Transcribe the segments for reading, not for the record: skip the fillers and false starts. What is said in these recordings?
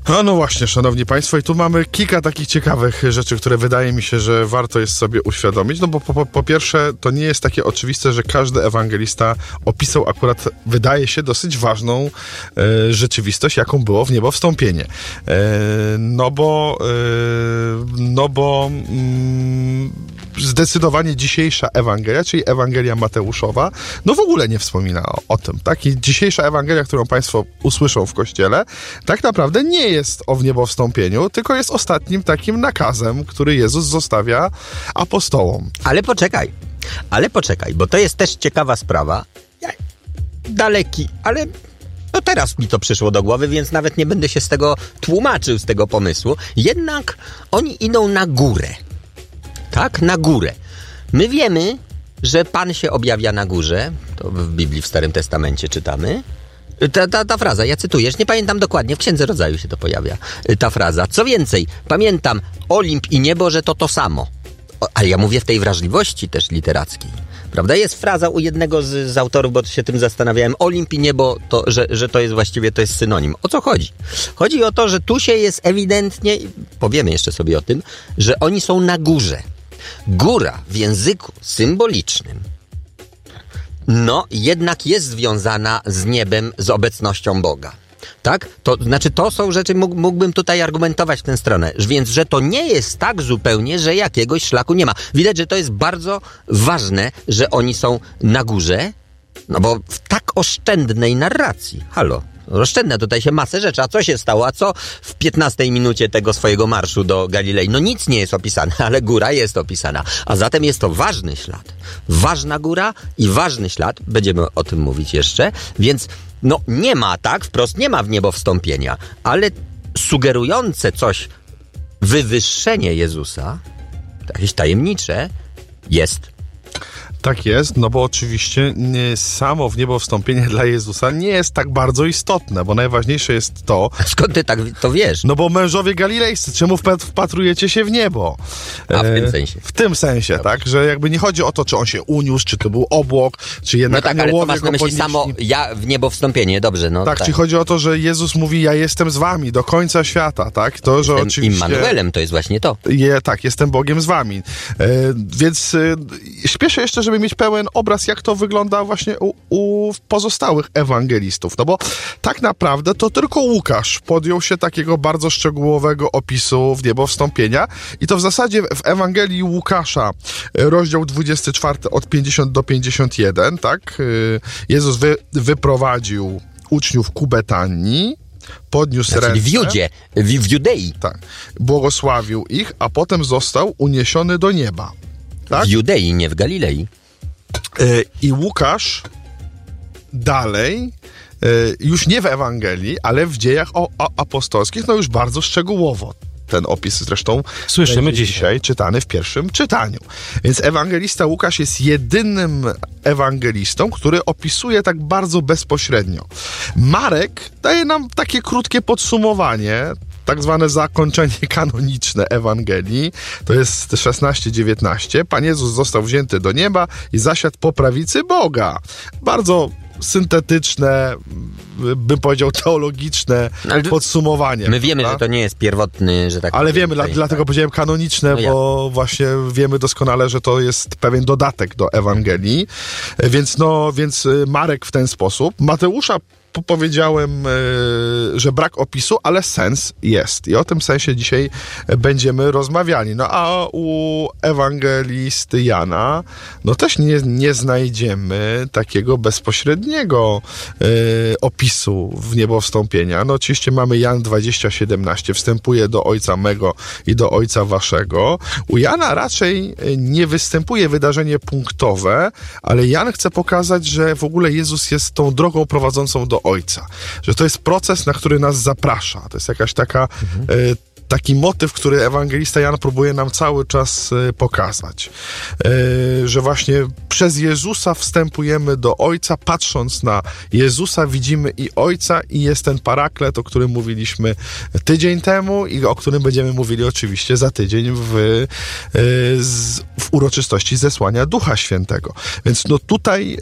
No właśnie, szanowni państwo, i tu mamy kilka takich ciekawych rzeczy, które wydaje mi się, że warto jest sobie uświadomić, no bo po pierwsze, to nie jest takie oczywiste, że każdy ewangelista opisał akurat, wydaje się, dosyć ważną rzeczywistość, jaką było w niebo wstąpienie. Zdecydowanie dzisiejsza Ewangelia, czyli Ewangelia Mateuszowa, no w ogóle nie wspomina o tym, tak? I dzisiejsza Ewangelia, którą państwo usłyszą w kościele, tak naprawdę nie jest o wniebowstąpieniu, tylko jest ostatnim takim nakazem, który Jezus zostawia apostołom. Ale poczekaj, bo to jest też ciekawa sprawa. Daleki, ale no teraz mi to przyszło do głowy, więc nawet nie będę się z tego tłumaczył, z tego pomysłu. Jednak oni idą na górę. Tak, na górę. My wiemy, że Pan się objawia na górze. To w Biblii w Starym Testamencie czytamy. Ta fraza, ja cytuję, nie pamiętam dokładnie, w Księdze Rodzaju się to pojawia, ta fraza. Co więcej, pamiętam Olimp i niebo, że to samo. Ale ja mówię w tej wrażliwości też literackiej. Prawda? Jest fraza u jednego z autorów, bo się tym zastanawiałem. Olimp i niebo, że to jest właściwie to jest synonim. O co chodzi? Chodzi o to, że tu się jest ewidentnie, powiemy jeszcze sobie o tym, że oni są na górze. Góra w języku symbolicznym jednak jest związana z niebem, z obecnością Boga. Tak? To znaczy, to są rzeczy, mógłbym tutaj argumentować w tę stronę, więc, że to nie jest tak zupełnie, że jakiegoś szlaku nie ma. Widać, że to jest bardzo ważne, że oni są na górze, no bo w tak oszczędnej narracji, oszczędne tutaj się masę rzeczy, a co się stało, a co w 15 minucie tego swojego marszu do Galilei? No nic nie jest opisane, ale góra jest opisana, a zatem jest to ważny ślad. Ważna góra i ważny ślad, będziemy o tym mówić jeszcze, więc nie ma wprost nie ma w niebo wstąpienia, ale sugerujące coś wywyższenie Jezusa, jakieś tajemnicze, jest. Tak jest, no bo oczywiście samo w niebo wstąpienie dla Jezusa nie jest tak bardzo istotne, bo najważniejsze jest to... Skąd ty tak to wiesz? No bo mężowie galilejscy, czemu wpatrujecie się w niebo? A w tym sensie. W tym sensie, dobrze. Tak, że jakby nie chodzi o to, czy on się uniósł, czy to był obłok, czy jednak no tak, ale to masz na myśli samo w niebo wstąpienie, dobrze, no tak. Tak, czyli chodzi o to, że Jezus mówi, ja jestem z wami do końca świata, tak? To, że oczywiście... Immanuelem, to jest właśnie to. Tak, jestem Bogiem z wami. Więc śpieszę jeszcze, żeby mieć pełen obraz, jak to wygląda właśnie u pozostałych ewangelistów. No bo tak naprawdę to tylko Łukasz podjął się takiego bardzo szczegółowego opisu w niebo wstąpienia i to w zasadzie w Ewangelii Łukasza, rozdział 24 od 50 do 51, tak? Jezus wyprowadził uczniów ku Betanii, podniósł ręce. W Judei. Tak. Błogosławił ich, a potem został uniesiony do nieba. Tak? W Judei, nie w Galilei. I Łukasz dalej, już nie w Ewangelii, ale w dziejach apostolskich, już bardzo szczegółowo. Ten opis zresztą słyszymy dzisiaj czytany w pierwszym czytaniu. Więc ewangelista Łukasz jest jedynym ewangelistą, który opisuje tak bardzo bezpośrednio. Marek daje nam takie krótkie podsumowanie, tak zwane zakończenie kanoniczne Ewangelii, to jest 16-19. Pan Jezus został wzięty do nieba i zasiadł po prawicy Boga. Bardzo syntetyczne, bym powiedział teologiczne podsumowanie. My wiemy, że to nie jest pierwotny, że tak ale wiemy, dlatego powiedziałem kanoniczne, bo właśnie wiemy doskonale, że to jest pewien dodatek do Ewangelii. Więc Marek w ten sposób. Mateusza powiedziałem, że brak opisu, ale sens jest. I o tym sensie dzisiaj będziemy rozmawiali. A u ewangelisty Jana też nie znajdziemy takiego bezpośredniego opisu w niebo wstąpienia. Oczywiście mamy Jan 20:17. Wstępuje do Ojca mego i do Ojca waszego. U Jana raczej nie występuje wydarzenie punktowe, ale Jan chce pokazać, że w ogóle Jezus jest tą drogą prowadzącą do Ojca. Że to jest proces, na który nas zaprasza. To jest jakaś taki motyw, który ewangelista Jan próbuje nam cały czas pokazać. Że właśnie przez Jezusa wstępujemy do Ojca, patrząc na Jezusa widzimy i Ojca i jest ten paraklet, o którym mówiliśmy tydzień temu i o którym będziemy mówili oczywiście za tydzień w uroczystości zesłania Ducha Świętego. Więc tutaj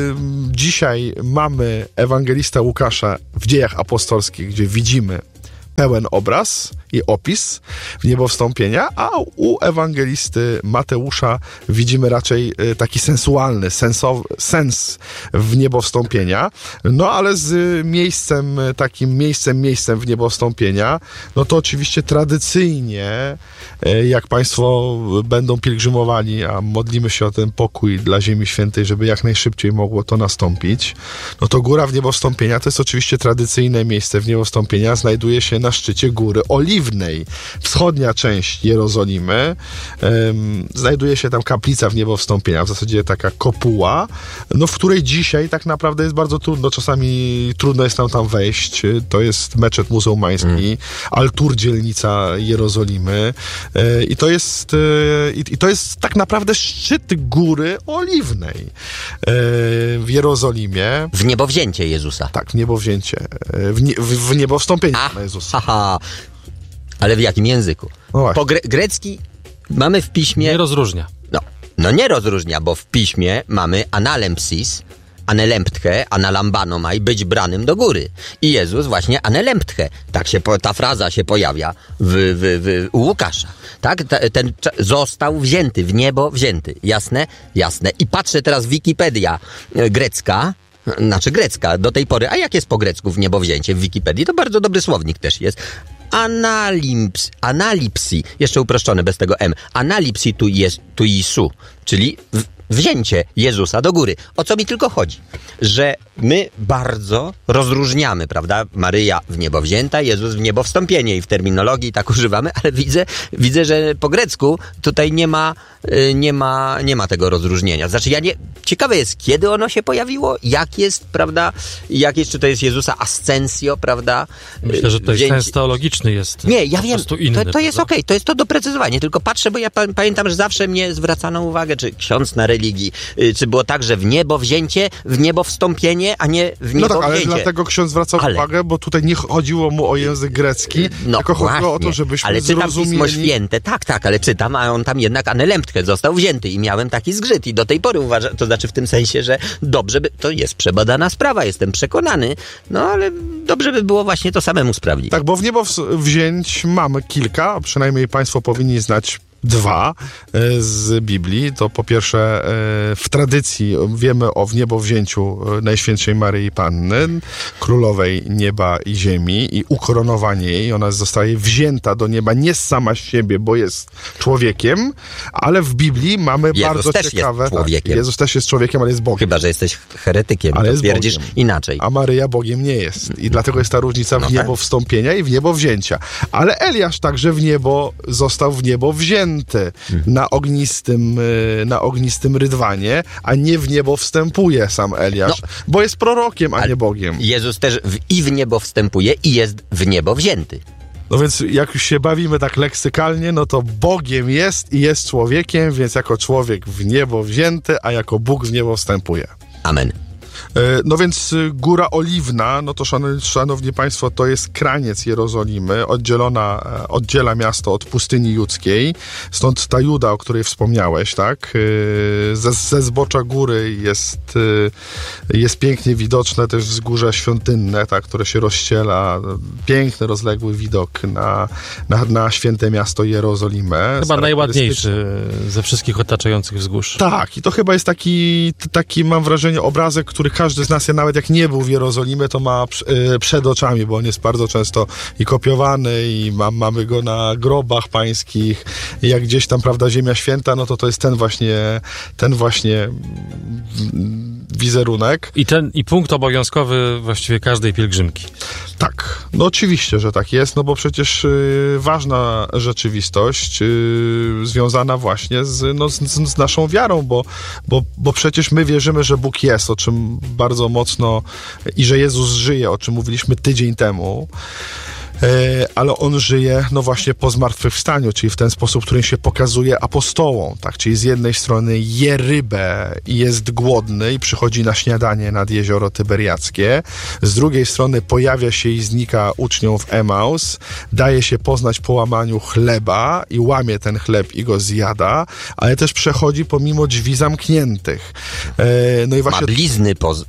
dzisiaj mamy ewangelista Łukasza w Dziejach Apostolskich, gdzie widzimy pełen obraz i opis w niebo wstąpienia, a u ewangelisty Mateusza widzimy raczej taki sensualny, sens w niebo wstąpienia. No ale z miejscem w niebo wstąpienia, no to oczywiście tradycyjnie, jak Państwo będą pielgrzymowali, a modlimy się o ten pokój dla Ziemi Świętej, żeby jak najszybciej mogło to nastąpić, no to góra w niebo wstąpienia to jest oczywiście tradycyjne miejsce w niebo wstąpienia, znajduje się na szczycie Góry Oliwnej. Wschodnia część Jerozolimy, znajduje się tam kaplica w niebo wstąpienia, w zasadzie taka kopuła, no w której dzisiaj tak naprawdę jest bardzo trudno, czasami trudno jest tam wejść. To jest meczet muzułmański, Al-Tur, dzielnica Jerozolimy, i to jest tak naprawdę szczyt Góry Oliwnej w Jerozolimie. W niebowzięcie Jezusa. Tak, w niebowzięcie. W niebo wstąpienie na Jezusa. Aha. Ale w jakim języku? No po grecki mamy w piśmie... Nie rozróżnia. No nie rozróżnia, bo w piśmie mamy analempsis, anelemptche, analambanomai, być branym do góry. I Jezus właśnie anelemptche. Tak się ta fraza się pojawia u Łukasza. Tak? Ten został wzięty, w niebo wzięty. Jasne? Jasne. I patrzę teraz Wikipedia grecka, do tej pory. A jak jest po grecku w niebo wzięcie w Wikipedii? To bardzo dobry słownik też jest. Analipsi, jeszcze uproszczone bez tego M, analipsi tu Jesu, czyli wzięcie Jezusa do góry. O co mi tylko chodzi? Że my bardzo rozróżniamy, prawda? Maryja w niebo wzięta, Jezus w niebo wstąpienie i w terminologii tak używamy, ale widzę, że po grecku tutaj nie ma tego rozróżnienia. Znaczy ciekawe jest, kiedy ono się pojawiło, jak jest, prawda? Czy to jest Jezusa ascensio, prawda? Myślę, że tutaj sens teologiczny jest. Nie, ja wiem, inny, to jest okej, to jest to doprecyzowanie, tylko patrzę, bo ja pamiętam, że zawsze mnie zwracano uwagę, czy ksiądz na religii, czy było tak, że w niebo wzięcie, w niebo wstąpienie, a nie w niebo No tak, ale wzięcie. dlatego ksiądz zwracał uwagę, bo tutaj nie chodziło mu o język grecki, tylko chodziło o to, żebyśmy zrozumieli... Ale czytam Pismo Święte, tak, ale czytam, a on tam jednak anelemptche został wzięty i miałem taki zgrzyt i do tej pory uważam, to znaczy w tym sensie, że dobrze by, to jest przebadana sprawa, jestem przekonany, no ale dobrze by było właśnie to samemu sprawdzić. Tak, bo w niebo wzięć mamy kilka, a przynajmniej Państwo powinni znać dwa z Biblii. To po pierwsze w tradycji wiemy o wniebowzięciu Najświętszej Maryi Panny, Królowej Nieba i Ziemi i ukoronowanie jej. Ona zostaje wzięta do nieba nie sama z siebie, bo jest człowiekiem, ale w Biblii mamy Jezus bardzo też ciekawe... jest człowiekiem. Jezus też jest człowiekiem, ale jest Bogiem. Chyba że jesteś heretykiem, ale to twierdzisz Bogiem. Inaczej. A Maryja Bogiem nie jest. I dlatego jest ta różnica w niebo wstąpienia i w niebo wzięcia. Ale Eliasz także został w niebo wzięty na ognistym rydwanie, a nie w niebo wstępuje sam Eliasz, bo jest prorokiem, a nie Bogiem. Jezus też w niebo wstępuje i jest w niebo wzięty. No więc jak już się bawimy tak leksykalnie, no to Bogiem jest i jest człowiekiem, więc jako człowiek w niebo wzięty, a jako Bóg w niebo wstępuje. Amen. No więc Góra Oliwna, no to szanowni Państwo, to jest kraniec Jerozolimy, oddziela miasto od pustyni judzkiej, stąd ta Juda, o której wspomniałeś, tak? Ze zbocza góry jest pięknie widoczne też wzgórze świątynne, tak, które się rozściela, piękny, rozległy widok na święte miasto Jerozolimę. Chyba najładniejszy ze wszystkich otaczających wzgórz. Tak, i to chyba jest taki mam wrażenie, obrazek, który każdy z nas, nawet jak nie był w Jerozolimie, to ma przed oczami, bo on jest bardzo często i kopiowany i mamy go na grobach pańskich. I jak gdzieś tam, prawda, Ziemia Święta, no to jest ten właśnie wizerunek. I punkt obowiązkowy właściwie każdej pielgrzymki. Tak, no oczywiście, że tak jest, no bo przecież ważna rzeczywistość związana właśnie z naszą wiarą, bo przecież my wierzymy, że Bóg jest, o czym bardzo mocno, i że Jezus żyje, o czym mówiliśmy tydzień temu. Ale on żyje, no właśnie, po zmartwychwstaniu, czyli w ten sposób, którym się pokazuje apostołom, tak? Czyli z jednej strony je rybę i jest głodny i przychodzi na śniadanie nad jezioro Tyberiackie, z drugiej strony pojawia się i znika uczniom w Emaus, daje się poznać po łamaniu chleba i łamie ten chleb i go zjada, ale też przechodzi pomimo drzwi zamkniętych. No i właśnie... Ma blizny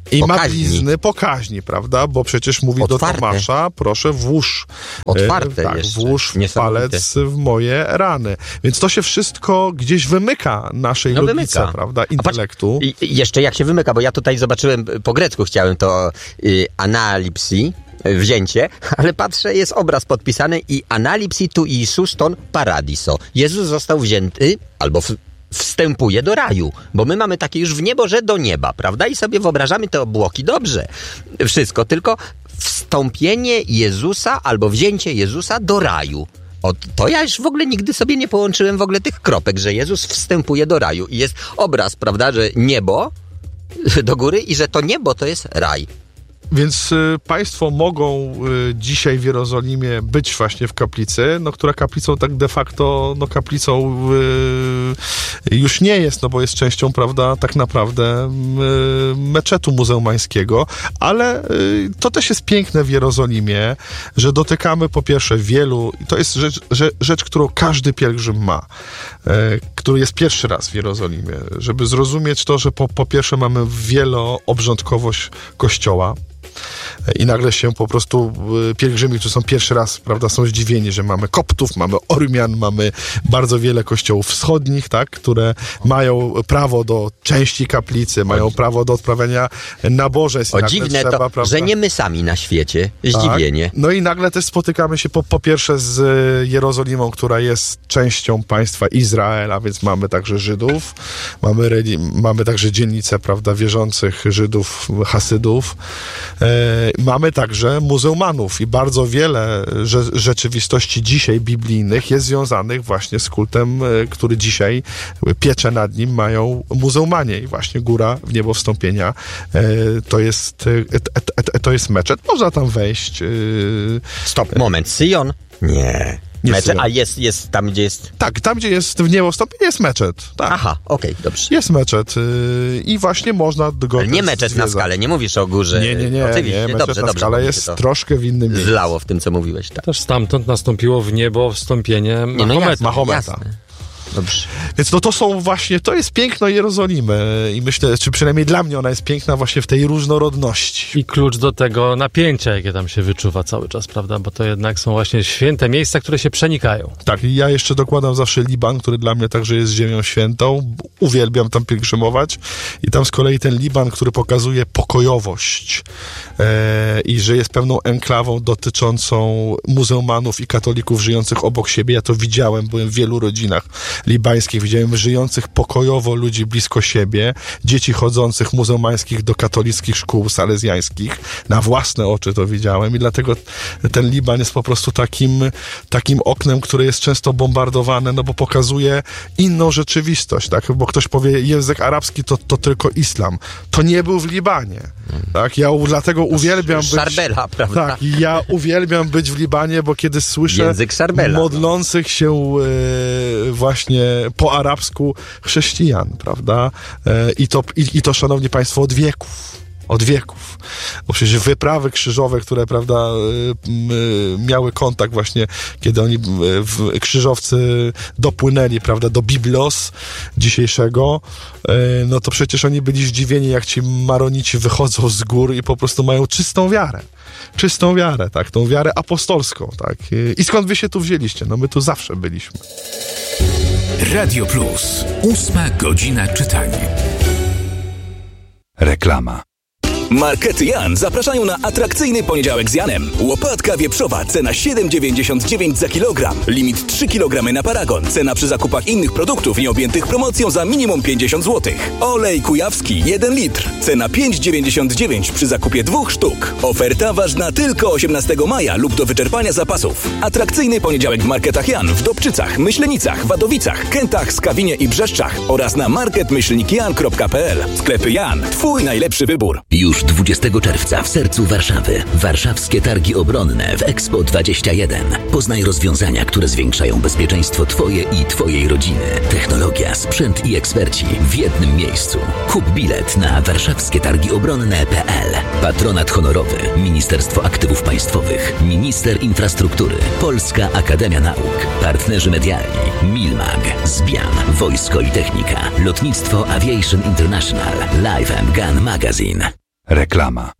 I ma blizny pokaźni, prawda? Bo przecież mówi otwarte do Tomasza, proszę włóż włóż palec w moje rany. Więc to się wszystko gdzieś wymyka naszej logice, prawda? Intelektu. Jeszcze jak się wymyka, bo ja tutaj zobaczyłem, po grecku chciałem to analipsi, wzięcie, ale patrzę, jest obraz podpisany i analipsi tu Iisus ton paradiso. Jezus został wzięty, albo wstępuje do raju, bo my mamy takie już w niebo, że do nieba, prawda? I sobie wyobrażamy te obłoki, dobrze. Wszystko, tylko wstąpienie Jezusa albo wzięcie Jezusa do raju. To ja już w ogóle nigdy sobie nie połączyłem w ogóle tych kropek, że Jezus wstępuje do raju i jest obraz, prawda, że niebo do góry i że to niebo to jest raj. Więc państwo mogą dzisiaj w Jerozolimie być właśnie w kaplicy, która kaplicą tak de facto, kaplicą już nie jest, bo jest częścią, prawda, tak naprawdę meczetu muzułmańskiego, ale to też jest piękne w Jerozolimie, że dotykamy po pierwsze wielu, i to jest rzecz, którą każdy pielgrzym ma, który jest pierwszy raz w Jerozolimie, żeby zrozumieć to, że po pierwsze mamy wieloobrządkowość kościoła, i nagle się po prostu pielgrzymi, którzy są pierwszy raz, prawda, są zdziwieni, że mamy Koptów, mamy Ormian, mamy bardzo wiele kościołów wschodnich, tak, które mają prawo do części kaplicy, mają prawo do odprawiania nabożeństw. Dziwne trzeba, to, prawda, że nie my sami na świecie. Zdziwienie. Tak. No i nagle też spotykamy się po pierwsze z Jerozolimą, która jest częścią państwa Izraela, więc mamy także Żydów, mamy także dzielnicę, prawda, wierzących Żydów, Hasydów. Mamy także muzułmanów i bardzo wiele rzeczywistości dzisiaj biblijnych jest związanych właśnie z kultem, który dzisiaj pieczę nad nim mają muzułmanie i właśnie góra w niebo wstąpienia to jest meczet. Można tam wejść. Stop, moment, Syjon? Nie. Meczet, a jest tam, gdzie jest... Tak, tam, gdzie jest w niebo wstąpienie, jest meczet. Tak. Aha, okej, dobrze. Jest meczet i właśnie można go... Ale nie meczet zwiedzać. Na skale, nie mówisz o górze. Nie. Oczywiście, meczet dobrze, na skale jest troszkę w innym miejscu. Zlało w tym, co mówiłeś. Tak. Też stamtąd nastąpiło w niebo wstąpienie Mahometa. Dobrze. Więc to są właśnie, to jest piękno Jerozolimy i myślę, czy przynajmniej dla mnie ona jest piękna właśnie w tej różnorodności. I klucz do tego napięcia, jakie tam się wyczuwa cały czas, prawda? Bo to jednak są właśnie święte miejsca, które się przenikają. Tak, i ja jeszcze dokładam zawsze Liban, który dla mnie także jest ziemią świętą. Uwielbiam tam pielgrzymować i tam z kolei ten Liban, który pokazuje pokojowość i że jest pewną enklawą dotyczącą muzułmanów i katolików żyjących obok siebie. Ja to widziałem, byłem w wielu rodzinach libańskich, widziałem żyjących pokojowo ludzi blisko siebie, dzieci chodzących muzułmańskich do katolickich szkół salezjańskich. Na własne oczy to widziałem i dlatego ten Liban jest po prostu takim oknem, które jest często bombardowane, bo pokazuje inną rzeczywistość, tak? Bo ktoś powie, język arabski to tylko islam. To nie był w Libanie. Tak? Ja dlatego uwielbiam być... Szarbela, prawda? Tak, ja uwielbiam być w Libanie, bo kiedy słyszę modlących się właśnie po arabsku chrześcijan, prawda? I to, szanowni państwo, od wieków. Bo przecież wyprawy krzyżowe, które, prawda, miały kontakt właśnie, kiedy oni krzyżowcy dopłynęli, prawda, do Biblos dzisiejszego, no to przecież oni byli zdziwieni, jak ci maronici wychodzą z gór i po prostu mają czystą wiarę, tak, tą wiarę apostolską, tak. I skąd wy się tu wzięliście? No my tu zawsze byliśmy. Radio Plus. 8 godzina czytania. Reklama. Markety Jan zapraszają na atrakcyjny poniedziałek z Janem. Łopatka wieprzowa, cena 7,99 za kilogram. Limit 3 kg na paragon. Cena przy zakupach innych produktów nieobjętych promocją za minimum 50 zł. Olej kujawski 1 litr. Cena 5,99 przy zakupie 2 sztuk. Oferta ważna tylko 18 maja lub do wyczerpania zapasów. Atrakcyjny poniedziałek w Marketach Jan w Dobczycach, Myślenicach, Wadowicach, Kętach, Skawinie i Brzeszczach oraz na market-jan.pl. Sklepy Jan. Twój najlepszy wybór. Już 20 czerwca w sercu Warszawy. Warszawskie Targi Obronne w Expo 21. Poznaj rozwiązania, które zwiększają bezpieczeństwo Twoje i Twojej rodziny. Technologia, sprzęt i eksperci w jednym miejscu. Kup bilet na warszawskietargiobronne.pl. Patronat honorowy Ministerstwo Aktywów Państwowych, Minister Infrastruktury, Polska Akademia Nauk, partnerzy medialni Milmag, Zbian, Wojsko i Technika, Lotnictwo Aviation International, Live & Gun Magazine. Reklama.